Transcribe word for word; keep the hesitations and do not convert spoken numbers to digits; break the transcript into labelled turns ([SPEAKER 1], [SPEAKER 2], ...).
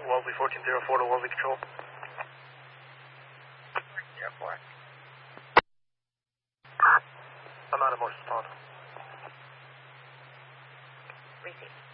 [SPEAKER 1] Wellesley fourteen zero four to Wellesley Control.
[SPEAKER 2] fourteen zero four.
[SPEAKER 1] I'm out of motion, respond.
[SPEAKER 2] Receive.